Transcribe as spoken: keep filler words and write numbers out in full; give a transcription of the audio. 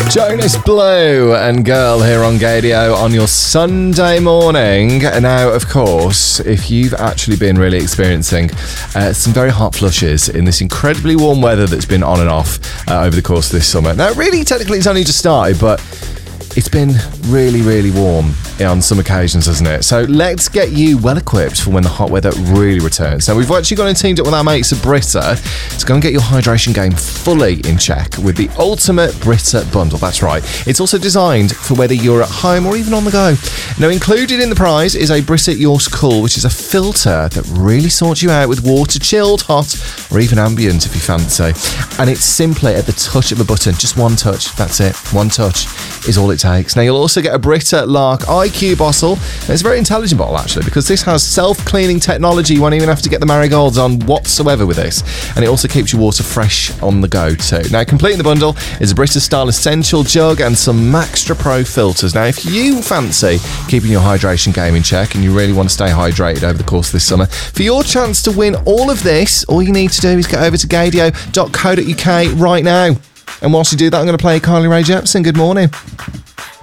Jonas Blue and Girl here on Gadio on your Sunday morning. Now, of course, if you've actually been really experiencing uh, some very hot flushes in this incredibly warm weather that's been on and off uh, over the course of this summer. Now, really, technically, it's only just started, but it's been really, really warm on some occasions, hasn't it? So let's get you well equipped for when the hot weather really returns. Now, we've actually gone and teamed up with our mates at Brita to go and get your hydration game fully in check with the ultimate Brita bundle. That's right. It's also designed for whether you're at home or even on the go. Now, included in the prize is a Brita Yours Cool, which is a filter that really sorts you out with water, chilled, hot, or even ambient if you fancy. And it's simply at the touch of a button. Just one touch. That's it. One touch is all it takes. Now, you'll also get a Brita Lark I Q bottle. Now, it's a very intelligent bottle, actually, because this has self-cleaning technology. You won't even have to get the marigolds on whatsoever with this. And it also keeps your water fresh on the go, too. Now, completing the bundle is a Brita Style Essential jug and some Maxtra Pro filters. Now, if you fancy keeping your hydration game in check and you really want to stay hydrated over the course of this summer, for your chance to win all of this, all you need to do is get over to gadio dot co dot uk right now. And whilst you do that, I'm going to play Carly Rae Jepsen. Good morning.